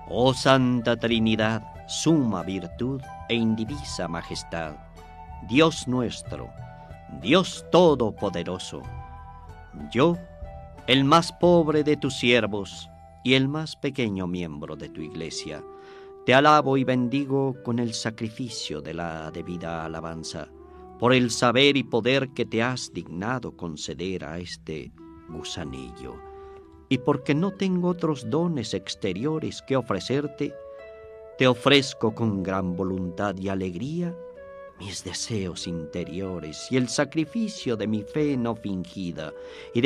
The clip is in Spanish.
Oh Santa Trinidad, suma virtud e indivisa majestad, Dios nuestro, Dios todopoderoso, yo, el más pobre de tus siervos y el más pequeño miembro de tu iglesia, te alabo y bendigo con el sacrificio de la debida alabanza, por el saber y poder que te has dignado conceder a este gusanillo, y porque no tengo otros dones exteriores que ofrecerte, te ofrezco con gran voluntad y alegría mis deseos interiores y el sacrificio de mi fe no fingida y de